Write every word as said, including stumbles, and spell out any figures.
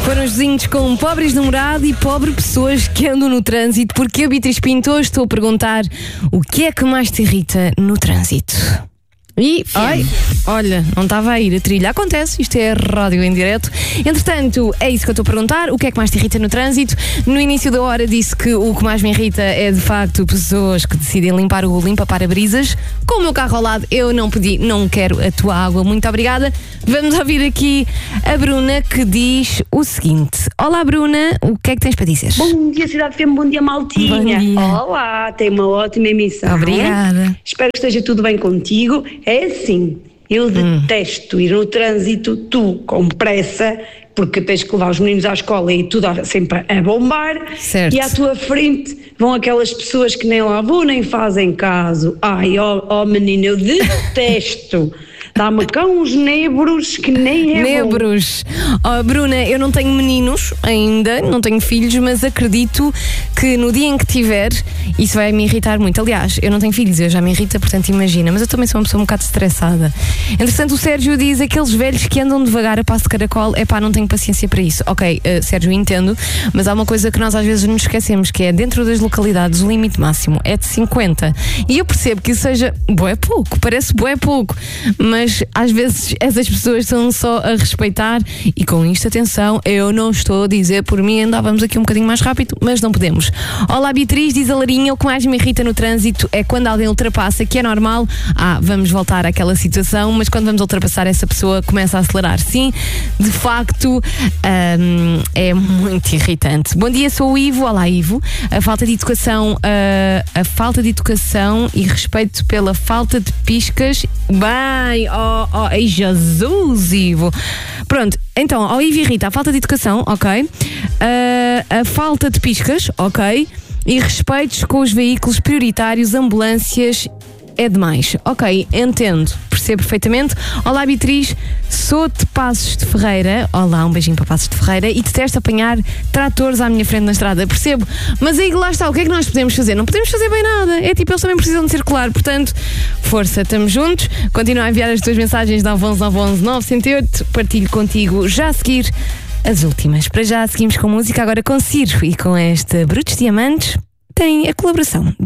Foram os vizinhos com pobres namorado e pobre pessoas que andam no trânsito, porque eu, Beatriz Pinto, hoje estou a perguntar o que é que mais te irrita no trânsito. E, ai, olha, não estava a ir a trilha. Acontece, isto é rádio em direto. Entretanto, é isso que eu estou a perguntar. O que é que mais te irrita no trânsito? No início da hora disse que o que mais me irrita é, de facto, pessoas que decidem limpar o limpa-para-brisas. Com o meu carro ao lado, eu não pedi, não quero a tua água. Muito obrigada. Vamos ouvir aqui a Bruna, que diz o seguinte. Olá, Bruna, o que é que tens para dizer? Bom dia, Cidade F M, bom dia, maltinha. Bom dia. Olá, tem uma ótima emissão. Obrigada. Espero que esteja tudo bem contigo. É assim, eu Hum. detesto ir no trânsito, tu com pressa, porque tens que levar os meninos à escola e tudo sempre a bombar. Certo. E à tua frente vão aquelas pessoas que nem lá vão nem fazem caso. Ai, ó oh, oh, menino, eu detesto. Dá-me cá uns nebros que nem é Nebros. Oh, Bruna, eu não tenho meninos ainda, não tenho filhos, mas acredito que no dia em que tiver, isso vai me irritar muito. Aliás, eu não tenho filhos, eu já me irrita, portanto imagina, mas eu também sou uma pessoa um bocado estressada. Entretanto, o Sérgio diz aqueles velhos que andam devagar a passo de caracol, é pá, não tenho paciência para isso. Ok, uh, Sérgio, entendo, mas há uma coisa que nós às vezes nos esquecemos, que é dentro das localidades o limite máximo é de cinquenta. E eu percebo que isso seja bué pouco, parece bué pouco, mas Mas às vezes essas pessoas estão só a respeitar, e com isto, atenção, eu não estou a dizer por mim, andávamos aqui um bocadinho mais rápido, mas não podemos. Olá, Beatriz, diz a Larinha, o que mais me irrita no trânsito é quando alguém ultrapassa, que é normal, ah, vamos voltar àquela situação, mas quando vamos ultrapassar, essa pessoa começa a acelerar. Sim, de facto, hum, é muito irritante. Bom dia, sou o Ivo. Olá, Ivo. A falta de educação, a, a falta de educação e respeito pela falta de piscas. Bem, oh, oh, ei, Jesus, Ivo. Pronto, então, ao Ivo irrita a falta de educação, ok? Uh, a falta de piscas, ok? E respeitos com os veículos prioritários, ambulâncias, é demais. Ok, entendo, percebo perfeitamente. Olá, Beatriz, sou de Passos de Ferreira. Olá, um beijinho para Passos de Ferreira. E detesto apanhar tratores à minha frente na estrada, percebo. Mas aí lá está, o que é que nós podemos fazer? Não podemos fazer bem nada. É tipo, eles também precisam de circular. Portanto, força, estamos juntos. Continua a enviar as tuas mensagens nove um um nove um um nove zero oito. Partilho contigo já a seguir as últimas. Para já seguimos com música, agora com Ciro, e com esta Brutos Diamantes tem a colaboração